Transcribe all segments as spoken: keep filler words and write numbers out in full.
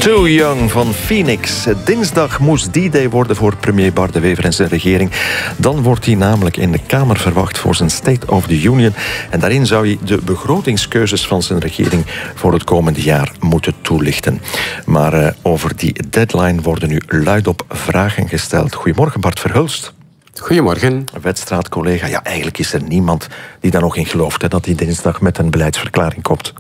Too Young van Phoenix. Dinsdag moest die day worden voor premier Bart De Wever en zijn regering. Dan wordt hij namelijk in de Kamer verwacht voor zijn State of the Union. En daarin zou hij de begrotingskeuzes van zijn regering voor het komende jaar moeten toelichten. Maar uh, over die deadline worden nu luidop vragen gesteld. Goedemorgen, Bart Verhulst. Goedemorgen. Wedstraatcollega. Ja, eigenlijk is er niemand die daar nog in gelooft, hè, dat hij dinsdag met een beleidsverklaring komt.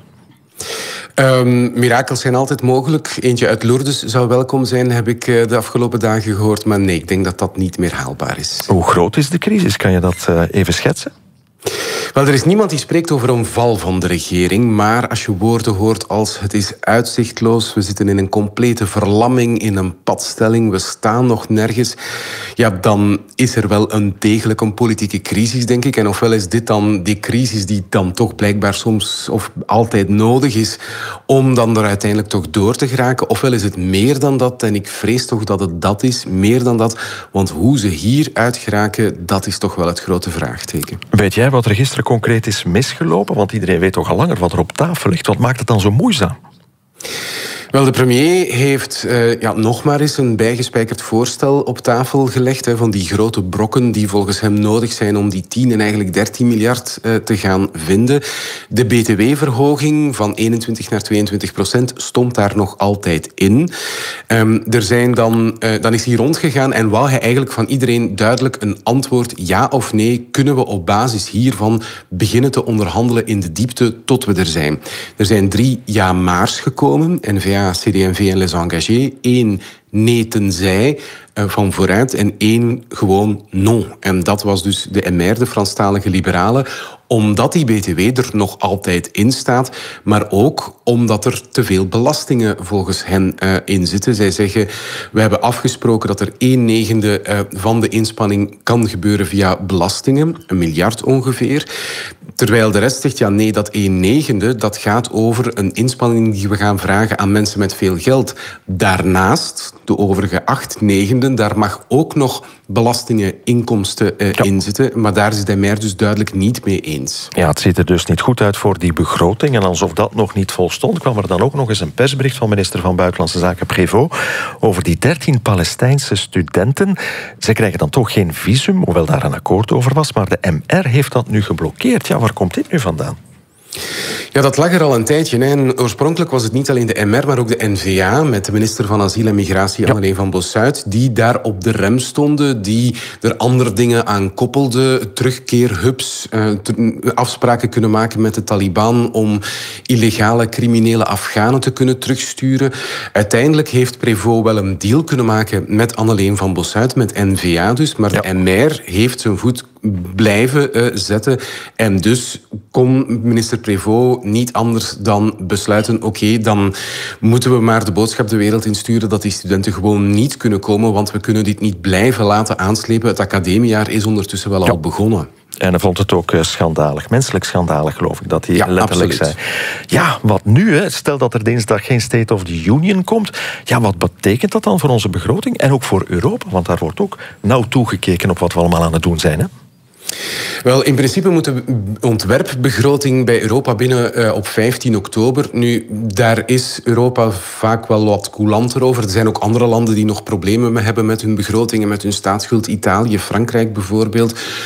Um, mirakels zijn altijd mogelijk. Eentje uit Lourdes zou welkom zijn, heb ik uh, de afgelopen dagen gehoord. Maar nee, ik denk dat dat niet meer haalbaar is. Hoe groot is de crisis? Kan je dat uh, even schetsen? Wel, er is niemand die spreekt over een val van de regering. Maar als je woorden hoort als het is uitzichtloos, we zitten in een complete verlamming, in een padstelling, we staan nog nergens, ja, dan is er wel een degelijk een politieke crisis, denk ik. En ofwel is dit dan die crisis die dan toch blijkbaar soms of altijd nodig is om dan er uiteindelijk toch door te geraken. Ofwel is het meer dan dat, en ik vrees toch dat het dat is, meer dan dat. Want hoe ze hier uit geraken, dat is toch wel het grote vraagteken. Weet jij wat er gisteren concreet is misgelopen? Want iedereen weet toch al langer wat er op tafel ligt. Wat maakt het dan zo moeizaam? Wel, de premier heeft uh, ja, nog maar eens een bijgespijkerd voorstel op tafel gelegd. Hè, van die grote brokken die volgens hem nodig zijn om die tien en eigenlijk dertien miljard uh, te gaan vinden. De B T W-verhoging van eenentwintig naar tweeëntwintig procent stond daar nog altijd in. Um, er zijn dan, uh, dan is hij rondgegaan en wou hij eigenlijk van iedereen duidelijk een antwoord ja of nee. Kunnen we op basis hiervan beginnen te onderhandelen in de diepte tot we er zijn? Er zijn drie ja-maars gekomen. N V A, C D en V en Les Engagés. Eén nee tenzij uh, van vooruit en één gewoon non. En dat was dus de M R, de Franstalige liberalen, omdat die B T W er nog altijd in staat, maar ook omdat er te veel belastingen volgens hen uh, in zitten. Zij zeggen, we hebben afgesproken dat er een negende uh, van de inspanning kan gebeuren via belastingen, een miljard ongeveer. Terwijl de rest zegt, ja nee, dat een negende, dat gaat over een inspanning die we gaan vragen aan mensen met veel geld. Daarnaast, de overige acht negenden, daar mag ook nog belastingen, inkomsten uh, ja. in zitten. Maar daar is de M R dus duidelijk niet mee eens. Ja, het ziet er dus niet goed uit voor die begroting. En alsof dat nog niet volstond, kwam er dan ook nog eens een persbericht van minister van Buitenlandse Zaken Prévost over die dertien Palestijnse studenten. Ze krijgen dan toch geen visum, hoewel daar een akkoord over was. Maar de M R heeft dat nu geblokkeerd. Ja, waar komt dit nu vandaan? Ja, dat lag er al een tijdje. Hè. En oorspronkelijk was het niet alleen de M R, maar ook de N V A... met de minister van Asiel en Migratie, ja. Anneleen van Bossuyt, die daar op de rem stonden, die er andere dingen aan koppelden. Terugkeerhubs, uh, afspraken kunnen maken met de Taliban om illegale criminele Afghanen te kunnen terugsturen. Uiteindelijk heeft Prévost wel een deal kunnen maken met Anneleen van Bossuyt, met N V A dus, maar ja. de M R heeft zijn voet blijven uh, zetten. En dus kon minister Prévost niet anders dan besluiten, oké, okay, dan moeten we maar de boodschap de wereld insturen dat die studenten gewoon niet kunnen komen, want we kunnen dit niet blijven laten aanslepen. Het academiejaar is ondertussen wel ja. al begonnen. En hij vond het ook schandalig, menselijk schandalig, geloof ik, dat hij ja, letterlijk absoluut. zei. Ja, wat nu? Hè? Stel dat er dinsdag geen State of the Union komt. Ja, wat betekent dat dan voor onze begroting en ook voor Europa? Want daar wordt ook nauw toegekeken op wat we allemaal aan het doen zijn, hè? Wel, in principe moet de ontwerpbegroting bij Europa binnen uh, op vijftien oktober. Nu, daar is Europa vaak wel wat coulanter over. Er zijn ook andere landen die nog problemen hebben met hun begrotingen, met hun staatsschuld. Italië, Frankrijk bijvoorbeeld.